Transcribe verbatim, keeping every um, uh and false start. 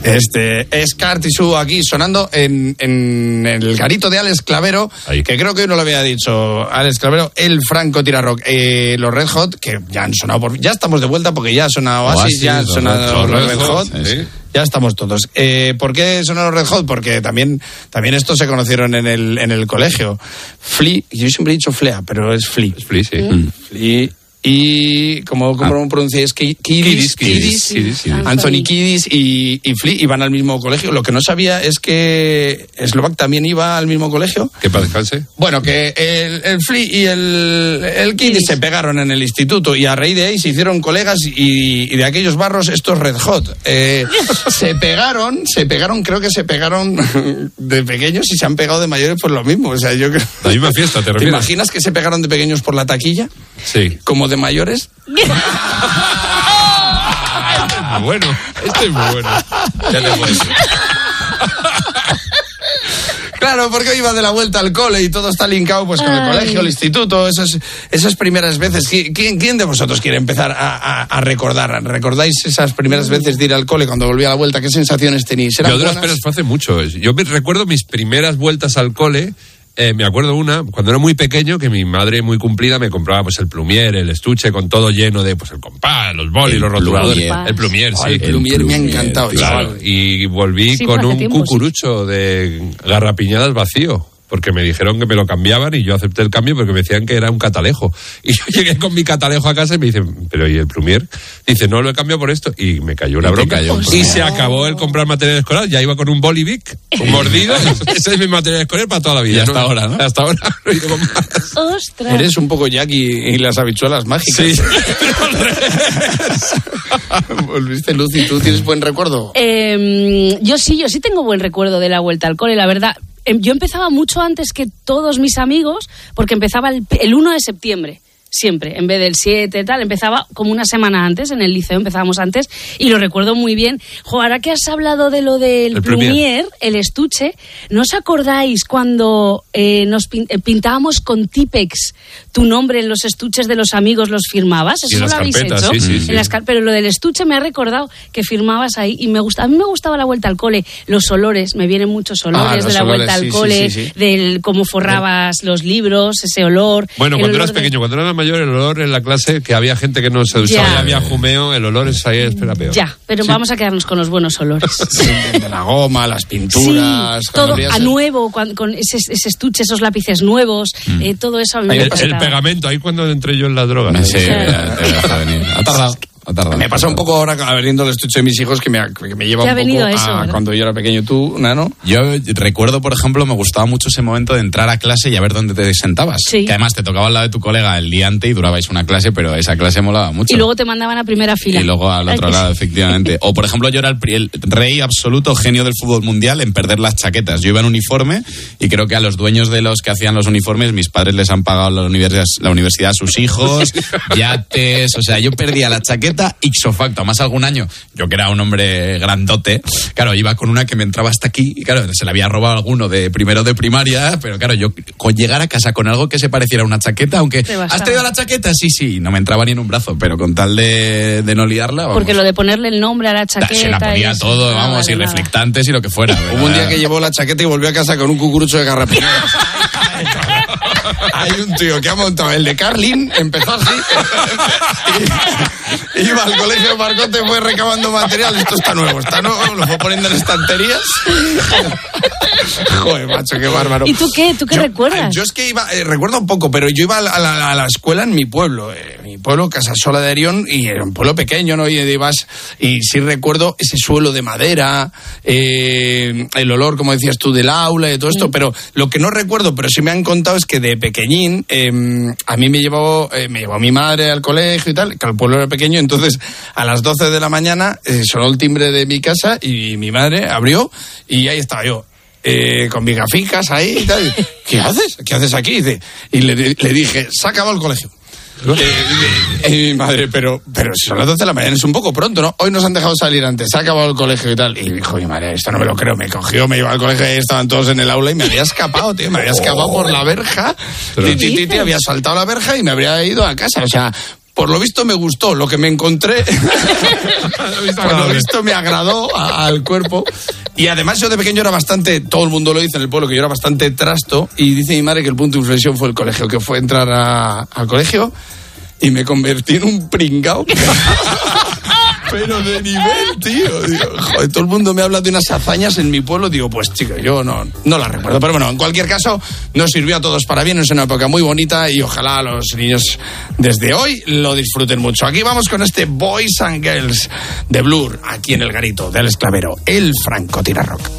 Este, Scar Tissue aquí sonando en, en el garito de Alex Clavero, ahí. Que creo que hoy no lo había dicho Alex Clavero, el Franco Tirarock. Eh, los Red Hot, que ya han sonado por... Ya estamos de vuelta porque ya ha sonado Oasis, Oasis ya han sonado los Red Hot. Red Hot sí. Ya estamos todos. Eh, ¿Por qué sonaron Red Hot? Porque también, también estos se conocieron en el, en el colegio. Flea, yo siempre he dicho Flea, pero es Flea. Es Flea, sí. Mm. Flea. Y, ¿cómo, cómo ah. pronunciáis? Kiddis, Kiddis, Kiddis, Anthony Kiddis y, y Flea iban al mismo colegio. Lo que no sabía es que Slovak también iba al mismo colegio. ¿Qué para descanse? Bueno, que el, el Flea y el, el Kiddis se pegaron en el instituto y a raíz de ahí se hicieron colegas y, y de aquellos barros estos Red Hot. Eh, se pegaron, se pegaron, creo que se pegaron de pequeños y se han pegado de mayores por lo mismo. O sea, yo creo... La misma fiesta, ¿te refieres? ¿Te imaginas que se pegaron de pequeños por la taquilla? Sí. Como de mayores. Bueno, este es muy bueno. Ya te puedes. Claro, porque iba de la vuelta al cole y todo está linkado pues con el colegio, el instituto, esas, esas primeras veces. ¿Quién, ¿Quién de vosotros quiere empezar a, a, a recordar? ¿Recordáis esas primeras veces de ir al cole cuando volvía a la vuelta? ¿Qué sensaciones tenéis? Yo de las penas fue hace mucho. Yo me recuerdo mis primeras vueltas al cole. Eh, me acuerdo una, cuando era muy pequeño, que mi madre muy cumplida me compraba pues el plumier, el estuche con todo lleno de pues el compás, los bolis, los rotuladores. El plumier, sí. El plumier me ha encantado. Claro, y volví sí, con un tiempo, cucurucho sí. de garrapiñadas vacío. Porque me dijeron que me lo cambiaban y yo acepté el cambio porque me decían que era un catalejo. Y yo llegué con mi catalejo a casa y me dicen, ¿pero y el plumier? Dice, no, lo he cambiado por esto. Y me cayó una bronca. Cayó y se acabó el comprar material escolar. Ya iba con un bolivic, un mordido. Ese es mi material escolar para toda la vida. Y hasta ¿no? ahora, ¿no? Hasta ahora no he ido con más. ¡Ostras! Eres un poco Jackie y las habichuelas mágicas. Sí. Volviste, Lucy, ¿tú tienes buen recuerdo? Eh, yo sí, yo sí tengo buen recuerdo de la vuelta al cole, la verdad. Yo empezaba mucho antes que todos mis amigos, porque empezaba el, el uno de septiembre, siempre, en vez del siete, tal, empezaba como una semana antes, en el liceo empezábamos antes, y lo recuerdo muy bien. Jo, ahora que has hablado de lo del plumier, el estuche, ¿no os acordáis cuando eh, nos pin- pintábamos con Tipex tu nombre en los estuches de los amigos, los firmabas? ¿Eso lo habéis carpetas, hecho? Sí, sí, sí. En las car- pero lo del estuche me ha recordado que firmabas ahí, y me gusta, a mí me gustaba la vuelta al cole, los olores, me vienen muchos olores ah, de la olores, vuelta al sí, cole, sí, sí, sí. del cómo forrabas sí. los libros, ese olor. Bueno, cuando eras de... pequeño, cuando eras mayor, el olor en la clase, que había gente que no se usaba, ya había jumeo, el olor es ahí, espera peor. Ya, pero sí. vamos a quedarnos con los buenos olores. Sí, de la goma, las pinturas. Sí, todo a nuevo, con, con ese, ese estuche, esos lápices nuevos, mm. eh, todo eso a mí me el, el pegamento, ahí cuando entré yo en la droga. ¿no? Sí, ha tardado. Tardado, me pasa un poco ahora abriendo el estuche de mis hijos que me, que me lleva un poco a, eso, a cuando yo era pequeño. ¿Tú, Nano? Yo recuerdo, por ejemplo, me gustaba mucho ese momento de entrar a clase y a ver dónde te sentabas. Sí. Que además te tocaba al lado de tu colega el día antes y durabais una clase, pero esa clase molaba mucho. Y luego te mandaban a primera fila. Y luego al otro lado, efectivamente. O, por ejemplo, yo era el, el rey absoluto, genio del fútbol mundial en perder las chaquetas. Yo iba en uniforme y creo que a los dueños de los que hacían los uniformes, mis padres les han pagado la universidad, la universidad a sus hijos, yates, o sea, yo perdía la chaqueta ipso facto. Más algún año, yo que era un hombre grandote, claro, iba con una que me entraba hasta aquí y claro, se la había robado alguno de primero de primaria, pero claro, yo con llegar a casa con algo que se pareciera a una chaqueta, aunque ¿has traído la chaqueta? Sí, sí, no me entraba ni en un brazo, pero con tal de, de no liarla, vamos. Porque lo de ponerle el nombre a la chaqueta... Se la ponía y todo, vamos, vale, y nada. reflectantes y lo que fuera. Hubo un día que llevó la chaqueta y volvió a casa con un cucurucho de garrapiñadas. Hay un tío que ha montado el de Carlin, empezó así, y, iba al colegio de Marcote, fue recabando material, esto está nuevo, está nuevo, lo fue poniendo en estanterías. Joder, macho, qué bárbaro. ¿Y tú qué? ¿Tú qué yo, recuerdas? Yo es que iba, eh, recuerdo un poco, pero yo iba a la, a la, a la escuela en mi pueblo, eh, mi pueblo, Casasola de Arión, y era un pueblo pequeño, ¿no? Y ibas, y sí recuerdo ese suelo de madera, eh, el olor, como decías tú, del aula y todo esto, mm. pero lo que no recuerdo, pero sí me han contado, es que de pequeñín, eh, a mí me llevó, eh, me llevó mi madre al colegio y tal, que el pueblo era pequeño, entonces a las doce de la mañana eh, sonó el timbre de mi casa y mi madre abrió y ahí estaba yo. Eh, con mis gaficas ahí y tal. ¿Qué haces? ¿Qué haces aquí? Dice, y le, le dije, se ha acabado el colegio. Eh, y mi madre, pero, pero si son las doce de la mañana, es un poco pronto, ¿no? Hoy nos han dejado salir antes, se ha acabado el colegio y tal. Y dijo, mi madre, esto no me lo creo. Me cogió, me llevó al colegio y estaban todos en el aula y me había escapado, tío. Me había escapado por la verja. Titi, titi, había saltado la verja y me habría ido a casa. O sea, Por lo visto me gustó, lo que me encontré, por lo visto me agradó a, al cuerpo. Y además yo de pequeño era bastante, todo el mundo lo dice en el pueblo, que yo era bastante trasto. Y dice mi madre que el punto de inflexión fue el colegio, que fue entrar a, al colegio y me convertí en un pringao. Pero de nivel, tío. Digo, joder, todo el mundo me habla de unas hazañas en mi pueblo. Digo, pues chico, yo no, no las recuerdo. Pero bueno, en cualquier caso, nos sirvió a todos para bien. Es una época muy bonita y ojalá los niños desde hoy lo disfruten mucho. Aquí vamos con este Boys and Girls de Blur, aquí en el garito del Esclavero, el francotirador rock.